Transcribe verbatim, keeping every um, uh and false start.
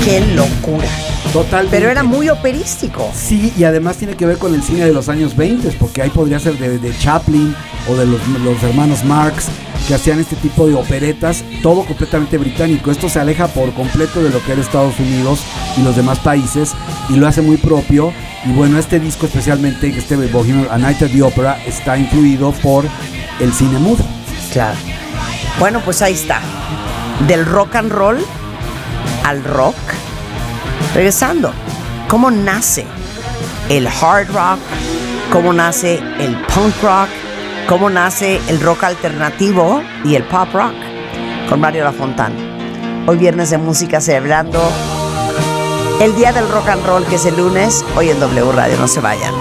¡Qué locura! Totalmente. Pero era muy operístico. Sí, y además tiene que ver con el cine de los años veinte, porque ahí podría ser de, de Chaplin o de los, los hermanos Marx, que hacían este tipo de operetas, todo completamente británico. Esto se aleja por completo de lo que era Estados Unidos y los demás países, y lo hace muy propio. Y bueno, este disco especialmente, este Bohemian A Night at the Opera, está influido por el cine mudo. Claro. Bueno, pues ahí está. Del rock and roll al rock. Regresando, ¿cómo nace el hard rock? ¿Cómo nace el punk rock? ¿Cómo nace el rock alternativo y el pop rock? Con Mario Lafontán. Hoy viernes de música, celebrando el día del rock and roll, que es el lunes, hoy en W Radio. No se vayan.